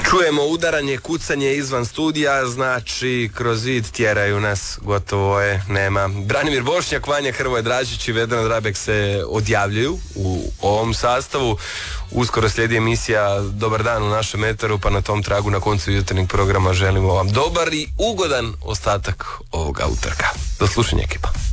Čujemo udaranje, kucanje izvan studija, znači kroz vid tjeraju nas, gotovo je, nema. Branimir Bošnjak, Vanja Hrvoje Dražić i Vedran Drabek se odjavljuju u ovom sastavu. Uskoro slijedi emisija Dobar dan u našem eteru, pa na tom tragu na koncu jutarnjeg programa želimo vam dobar i ugodan ostatak ovoga utorka. Do slušanja, ekipa.